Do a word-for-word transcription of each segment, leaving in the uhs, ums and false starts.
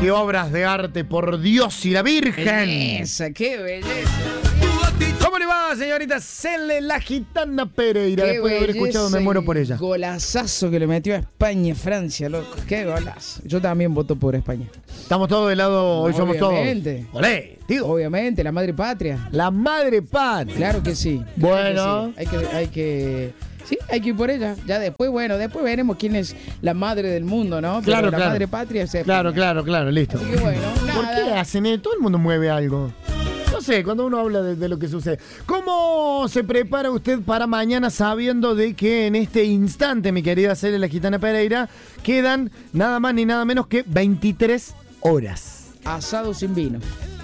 qué obras de arte, por Dios y la Virgen. Belleza, qué belleza. ¿Cómo le va, señorita Cele la Gitana Pereira? Qué Después de haber escuchado Me Muero por Ella. Golazazo que le metió a España, Francia, loco. Qué golazo. Yo también voto por España. Estamos todos de lado, hoy somos todos. Obviamente. Olé, tío. Obviamente, la madre patria. La madre patria. Claro que sí. Bueno. Que sí. Hay que, hay que. Sí, hay que ir por ella. Ya después, bueno, después veremos quién es la madre del mundo, ¿no? Pero Claro, la claro. madre patria es España. Claro, claro, claro, listo. Así que bueno, ¿Por nada. qué hacen eso? Todo el mundo mueve algo. No sé, cuando uno habla de, de lo que sucede. ¿Cómo se prepara usted para mañana sabiendo de que en este instante, mi querida Cele la Gitana Pereira, quedan nada más ni nada menos que veintitrés horas? Asado sin vino.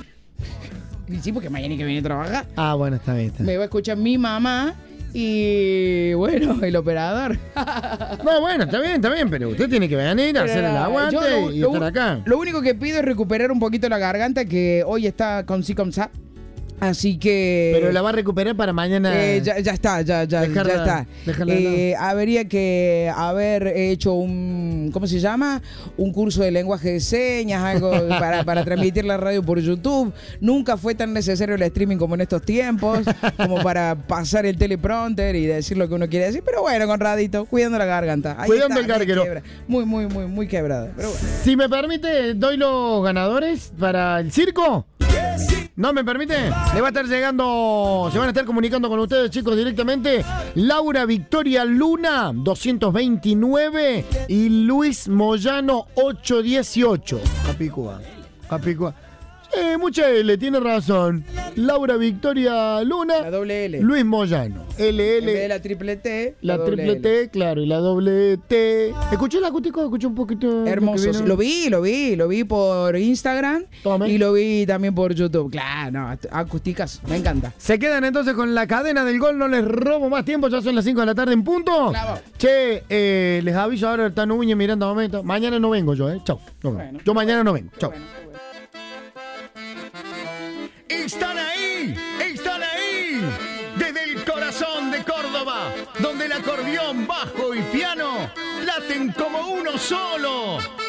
Y sí, porque mañana hay que venir a trabajar. Ah, bueno, está bien. Está bien. Me va a escuchar mi mamá y, bueno, el operador. No, bueno, está bien, está bien, pero usted tiene que venir a hacer el aguante Yo lo- y lo- estar acá. Lo único que pido es recuperar un poquito la garganta, que hoy está con sí con sa. Así que. Pero la va a recuperar para mañana. Eh, ya, ya está, ya, ya, Dejarla- ya está. dejarla Eh, habría que haber hecho un, ¿cómo se llama? Un curso de lenguaje de señas, algo para, para transmitir la radio por YouTube. Nunca fue tan necesario el streaming como en estos tiempos, como para pasar el teleprompter y decir lo que uno quiere decir. Pero bueno, Conradito, cuidando la garganta. Ahí Cuidando está, el garguero. quebra. Muy, muy, muy, muy quebrada. Pero bueno. Si me permite, doy los ganadores para el circo. ¿No me permite? Le va a estar llegando, se van a estar comunicando con ustedes, chicos, directamente. Laura Victoria Luna, doscientos veintinueve, y Luis Moyano, ochocientos dieciocho. Capicúa, Capicúa. Eh, mucha L, tiene razón. Laura Victoria Luna, La doble L. Luis Moyano. L, En vez de L. la triple T, La doble triple L. T, claro, y la doble T. ¿Escuché el acústico? ¿Escuché un poquito? Hermoso. lo que vino? Lo vi, lo vi, lo vi por Instagram. Tome. Y lo vi también por YouTube. Claro, no, acústicas, me encanta. Se quedan entonces con la cadena del gol, no les robo más tiempo, ya son las cinco de la tarde en punto. Claro. Che, eh, les aviso ahora, está Núñez mirando a momento. Mañana no vengo yo, ¿eh? Chau. No, Bueno. yo mañana no vengo. Qué Chau. bueno, qué bueno. Están ahí, están ahí, desde el corazón de Córdoba, donde el acordeón, bajo y piano laten como uno solo.